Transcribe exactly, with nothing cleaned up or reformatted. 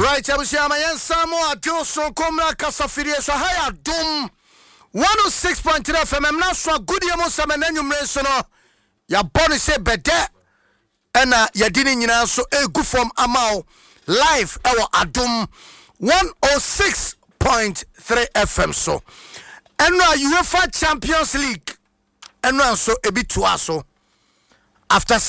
Right, I was here, my young Samoa, Johnson, Comra, Casafiri, so higher doom one oh six point three F M. I'm not so good, you must have an annual mention. Your body say better, and uh, you didn't, you know, so a good from Amau live, our Adum one oh six point three F M. So, and now UEFA Champions League, and now so a bit to us. So, after